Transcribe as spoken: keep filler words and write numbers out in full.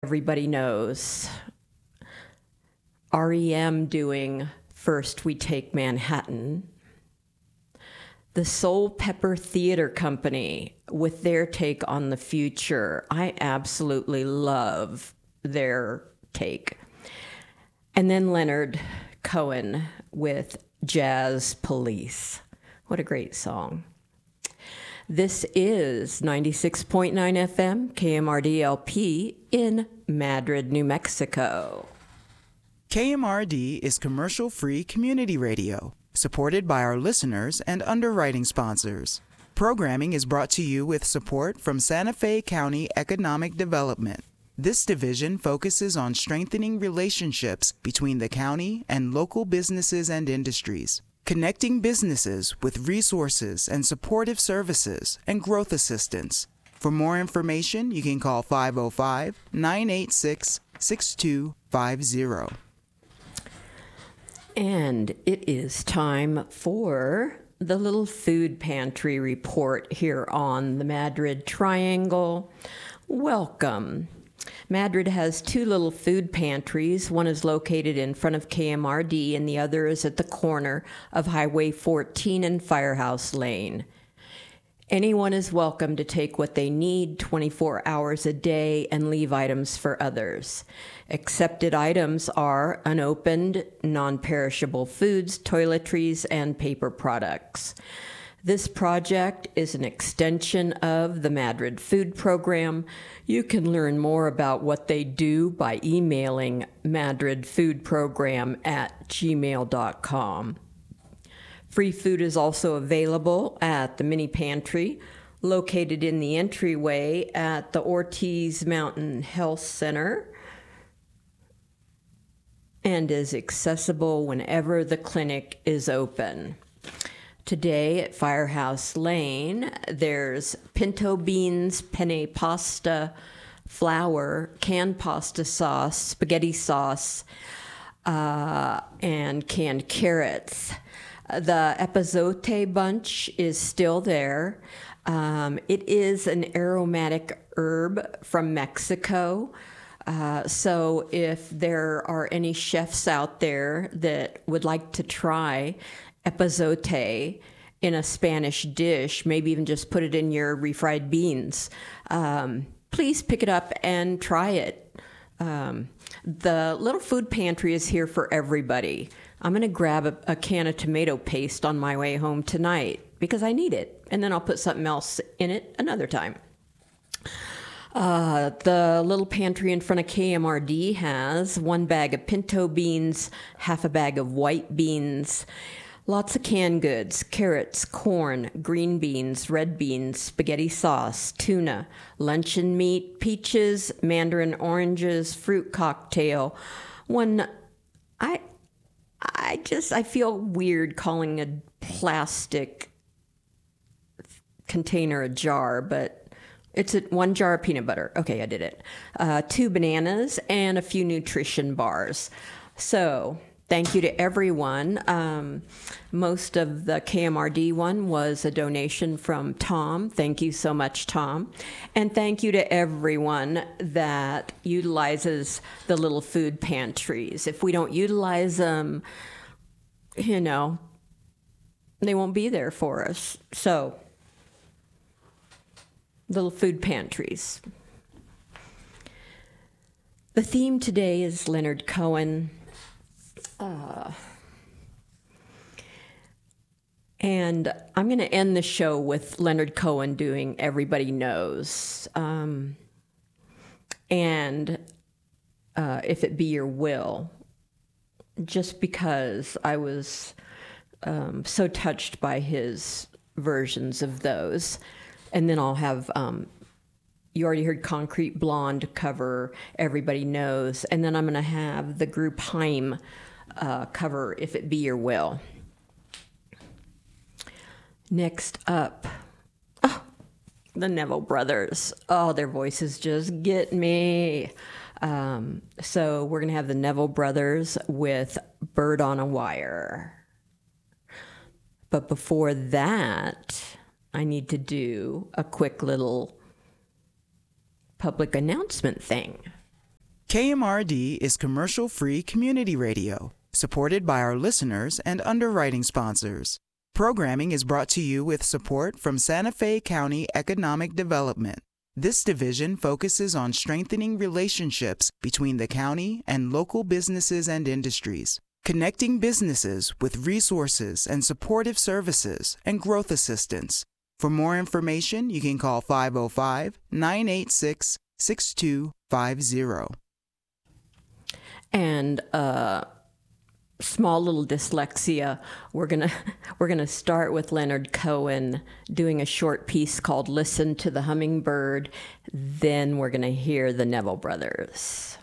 Everybody knows. R E M doing First We Take Manhattan. The Soul Pepper Theater Company with their take on the future. I absolutely love their take. And then Leonard Cohen with Jazz Police. What a great song. This is ninety-six point nine F M, K M R D L P in Madrid, New Mexico. K M R D is commercial-free community radio, supported by our listeners and underwriting sponsors. Programming is brought to you with support from Santa Fe County Economic Development. This division focuses on strengthening relationships between the county and local businesses and industries, connecting businesses with resources and supportive services and growth assistance. For more information, you can call five oh five, nine eight six, six two five zero. And it is time for the little food pantry report here on the Madrid Triangle. Welcome. Madrid has two little food pantries. One is located in front of K M R D, and the other is at the corner of Highway fourteen and Firehouse Lane. Anyone is welcome to take what they need twenty-four hours a day and leave items for others. Accepted items are unopened, non-perishable foods, toiletries, and paper products. This project is an extension of the Madrid Food Program. You can learn more about what they do by emailing madridfoodprogram at gmail dot com. Free food is also available at the mini pantry, located in the entryway at the Ortiz Mountain Health Center, and is accessible whenever the clinic is open. Today at Firehouse Lane, there's pinto beans, penne pasta, flour, canned pasta sauce, spaghetti sauce, uh, and canned carrots. The epazote bunch is still there. Um, it is an aromatic herb from Mexico. Uh, so if there are any chefs out there that would like to try epazote in a Spanish dish, maybe even just put it in your refried beans, um, please pick it up and try it. Um, the little food pantry is here for everybody. I'm going to grab a, a can of tomato paste on my way home tonight because I need it, and then I'll put something else in it another time. Uh, the little pantry in front of K M R D has one bag of pinto beans, half a bag of white beans, lots of canned goods, carrots, corn, green beans, red beans, spaghetti sauce, tuna, luncheon meat, peaches, mandarin oranges, fruit cocktail. One, I, I just, I feel weird calling a plastic container a jar, but it's a, one jar of peanut butter. Okay, I did it. Uh, two bananas and a few nutrition bars. So thank you to everyone. Um, most of the K M R D one was a donation from Tom. Thank you so much, Tom. And thank you to everyone that utilizes the little food pantries. If we don't utilize them, you know, they won't be there for us. So, little food pantries. The theme today is Leonard Cohen. Uh, and I'm going to end the show with Leonard Cohen doing Everybody Knows. Um, and uh, If It Be Your Will, just because I was um, so touched by his versions of those. And then I'll have, um, you already heard Concrete Blonde cover Everybody Knows. And then I'm going to have the group Haim uh, cover If It Be Your Will. Next up, oh, the Neville Brothers. Oh, their voices just get me. Um, so we're going to have the Neville Brothers with Bird on a Wire. But before that, I need to do a quick little public announcement thing. K M R D is commercial-free community radio, supported by our listeners and underwriting sponsors. Programming is brought to you with support from Santa Fe County Economic Development. This division focuses on strengthening relationships between the county and local businesses and industries, connecting businesses with resources and supportive services and growth assistance. For more information, you can call five oh five, nine eight six, six two five zero. And uh, small little dyslexia. We're gonna we're gonna start with Leonard Cohen doing a short piece called "Listen to the Hummingbird." Then we're gonna hear the Neville Brothers.